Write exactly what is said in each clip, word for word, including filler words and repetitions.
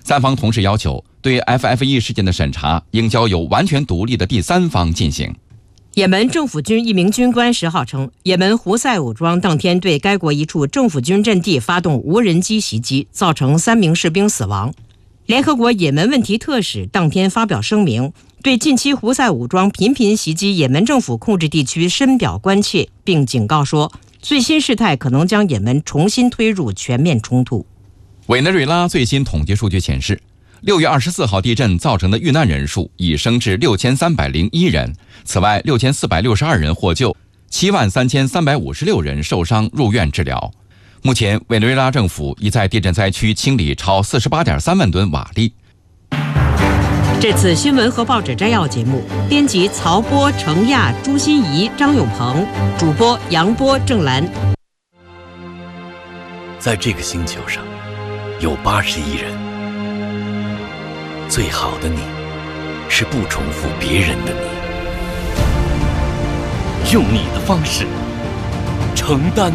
三方同时要求，对 F F E 事件的审查应交由完全独立的第三方进行。 也门政府军一名军官十号称，也门胡塞武装当天对该国一处政府军阵地发动无人机袭击，造成三名士兵死亡。联合国也门问题特使当天发表声明，对近期胡塞武装频频袭击也门政府控制地区深表关切，并警告说，最新事态可能将也门重新推入全面冲突。 委内瑞拉最新统计数据显示，六月二十四号地震造成的遇难人数已升至六千三百零一人，此外六千四百六十二人获救，七万三千三百五十六人受伤入院治疗。目前，委内瑞拉政府已在地震灾区清理超四十八点三万吨瓦砾。 这次新闻和报纸摘要节目，编辑曹波、程亚、朱心怡、张永鹏，主播杨波、郑兰。 在这个星球上，有八十亿人。最好的你，是不重复别人的你，用你的方式承担，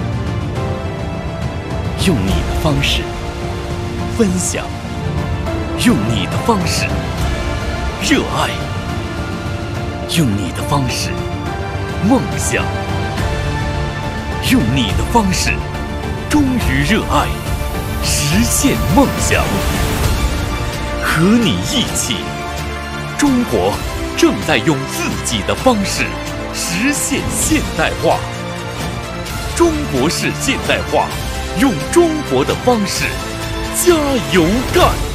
用你的方式分享，用你的方式热爱，用你的方式梦想，用你的方式忠于热爱，实现梦想。和你一起，中国正在用自己的方式实现现代化。中国式现代化，用中国的方式加油干！